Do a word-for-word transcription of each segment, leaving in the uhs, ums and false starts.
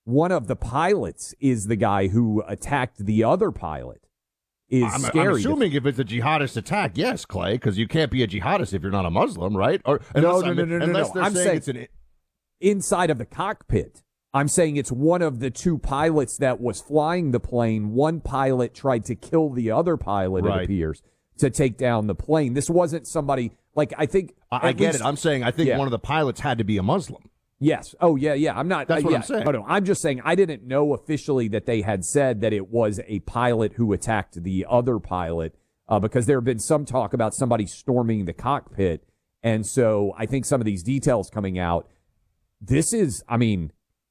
one of the pilots is the guy who attacked the other pilot is I'm, scary. I'm assuming if it's a jihadist attack, yes, Clay, because you can't be a jihadist if you're not a Muslim, right? Or no, unless, no, I no, mean, no, no, unless no. they're I'm saying, saying it's an inside of the cockpit. I'm saying it's one of the two pilots that was flying the plane. One pilot tried to kill the other pilot, right. it appears, to take down the plane. This wasn't somebody, like, I think... I, I get least, it. I'm saying I think yeah. one of the pilots had to be a Muslim. Yes. Oh, yeah, yeah. I'm not... That's uh, what yeah. I'm saying. Oh, no, I'm just saying I didn't know officially that they had said that it was a pilot who attacked the other pilot uh, because there have been some talk about somebody storming the cockpit. And so I think some of these details coming out, this is, I mean...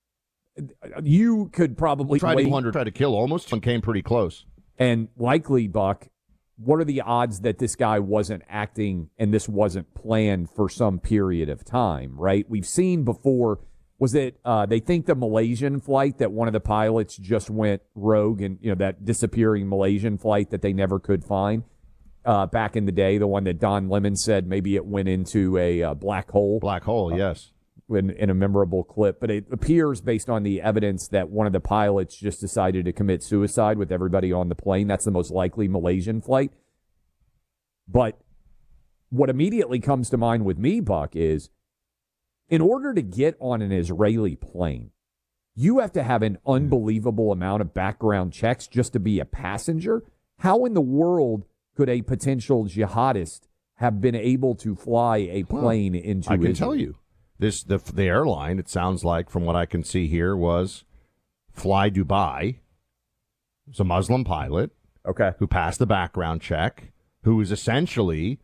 You could probably tried wait. two hundred, tried to kill almost, and came pretty close. And likely, Buck, what are the odds that this guy wasn't acting and this wasn't planned for some period of time, right? We've seen before, was it, uh, they think the Malaysian flight that one of the pilots just went rogue and, you know, that disappearing Malaysian flight that they never could find uh, back in the day, the one that Don Lemon said maybe it went into a uh, black hole. Black hole, uh, yes. In, in a memorable clip, but it appears based on the evidence that one of the pilots just decided to commit suicide with everybody on the plane. That's the most likely Malaysian flight. But what immediately comes to mind with me, Buck, is in order to get on an Israeli plane, you have to have an unbelievable amount of background checks just to be a passenger. How in the world could a potential jihadist have been able to fly a plane well, into I can Israel? tell you. This the the airline, it sounds like, from what I can see here, was Fly Dubai. It's a Muslim pilot, okay, who passed the background check, who is essentially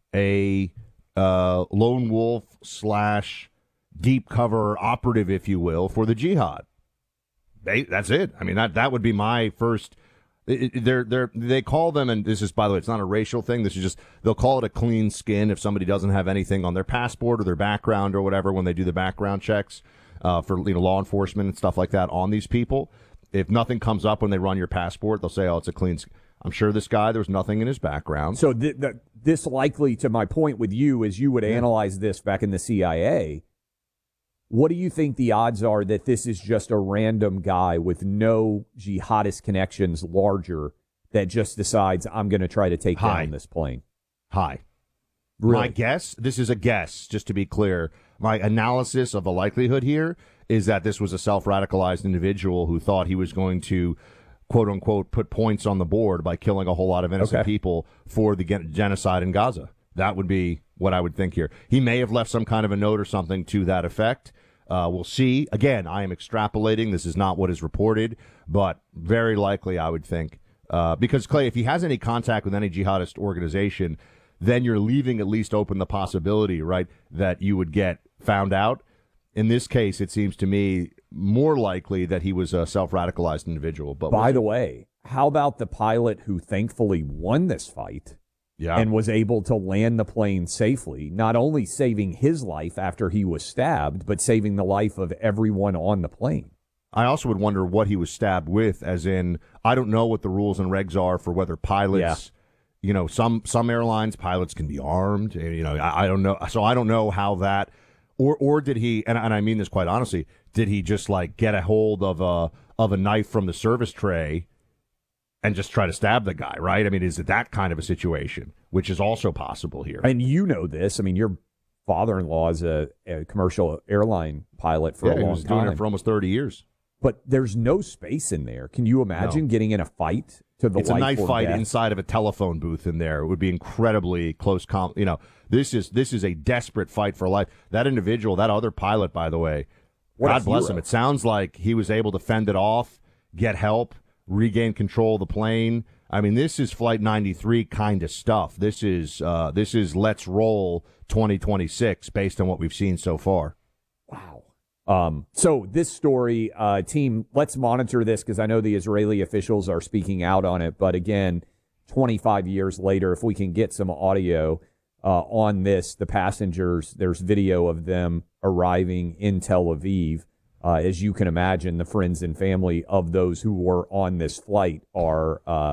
a uh, lone wolf slash deep cover operative, if you will, for the jihad. They, that's it. I mean, that that would be my first. They're they're they call them, and this is, by the way, it's not a racial thing. This is just, they'll call it a clean skin if somebody doesn't have anything on their passport or their background or whatever when they do the background checks uh, for, you know, law enforcement and stuff like that on these people. If nothing comes up when they run your passport, they'll say, "Oh, it's a clean skin." I'm sure this guy, there was nothing in his background. So th- th- this likely, to my point with you, is you would yeah. analyze this back in the C I A. What do you think the odds are that this is just a random guy with no jihadist connections larger that just decides, I'm going to try to take High. down this plane? High. Really? My guess, this is a guess, just to be clear, my analysis of the likelihood here is that this was a self-radicalized individual who thought he was going to, quote-unquote, put points on the board by killing a whole lot of innocent okay. people for the gen- genocide in Gaza. That would be what I would think here. He may have left some kind of a note or something to that effect. Uh, we'll see. Again, I am extrapolating. This is not what is reported, but very likely I would think. Uh, because, Clay, if he has any contact with any jihadist organization, then you're leaving at least open the possibility, right, that you would get found out. In this case, it seems to me more likely that he was a self-radicalized individual. But by the way, how about the pilot who thankfully won this fight? Yeah. And was able to land the plane safely, not only saving his life after he was stabbed, but saving the life of everyone on the plane. I also would wonder what he was stabbed with, as in, I don't know what the rules and regs are for whether pilots, yeah. you know, some some airlines, pilots can be armed, you know, I, I don't know. So I don't know how that, or or did he, and, and I mean this quite honestly, did he just like get a hold of a, of a knife from the service tray and just try to stab the guy, right? I mean, is it that kind of a situation, which is also possible here? And you know this. I mean, your father-in-law is a, a commercial airline pilot for yeah, a long he was time. doing it for almost thirty years. But there's no space in there. Can you imagine no. getting in a fight to the it's life a knife or fight death? Inside of a telephone booth in there. It would be incredibly close. Com- you know, this is this is a desperate fight for life. That individual, that other pilot, by the way, what God bless him. It sounds like he was able to fend it off, get help, regain control of the plane. I mean, this is Flight ninety-three kind of stuff. This is uh, this is let's roll twenty twenty-six based on what we've seen so far. Wow. Um, so this story, uh, team, let's monitor this because I know the Israeli officials are speaking out on it. But again, twenty-five years later, if we can get some audio uh, on this, the passengers, there's video of them arriving in Tel Aviv. Uh, as you can imagine, the friends and family of those who were on this flight are uh,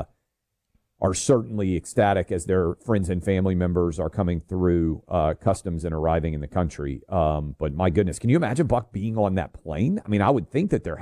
are certainly ecstatic as their friends and family members are coming through uh, customs and arriving in the country. Um, but my goodness, can you imagine Buck being on that plane? I mean, I would think that there